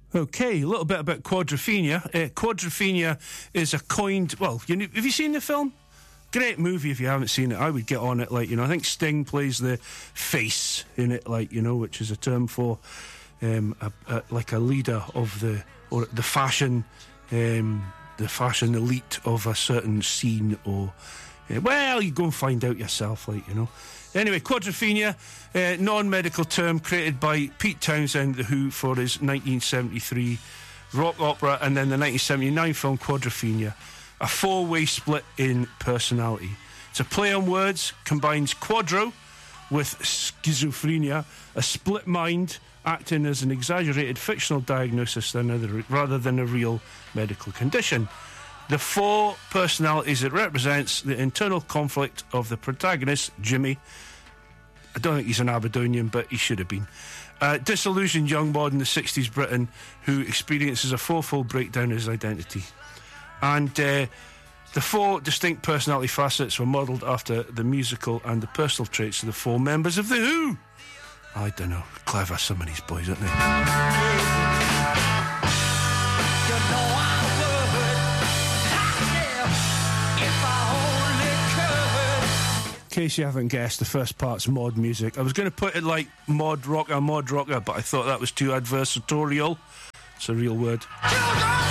Okay, a little bit about Quadrophenia. Quadrophenia is a coined... Well, have you seen the film? Great movie if you haven't seen it. I would get on it, I think Sting plays the face in it, which is a term for a leader of the fashion elite of a certain scene, or you go and find out yourself, Anyway, Quadrophenia, non-medical term created by Pete Townshend, The Who, for his 1973 rock opera, and then the 1979 film Quadrophenia, a four-way split in personality. It's a play on words, combines quadro with schizophrenia, a split mind acting as an exaggerated fictional diagnosis rather than a real medical condition. The four personalities it represents the internal conflict of the protagonist, Jimmy. I don't think he's an Aberdonian, but he should have been. Disillusioned young mod in the 60s Britain who experiences a fourfold breakdown of his identity. And the four distinct personality facets were modelled after the musical and the personal traits of the four members of The Who. I don't know. Clever, some of these boys, aren't they? In case you haven't guessed, the first part's mod music. I was going to put it like mod rocker, but I thought that was too adversarial. It's a real word.